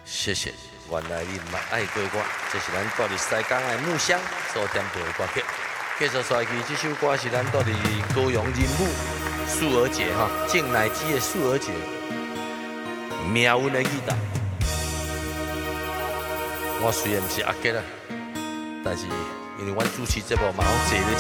谢谢，原来你毋捌爱过我，这是咱住伫西港的木箱所点播的歌曲。继续刷去，这首歌是咱住伫高雄人母素儿节哈，敬乃基的素儿节，命运的语答。我虽然毋是阿杰啊，但是因为阮主持节目嘛，好坐咧。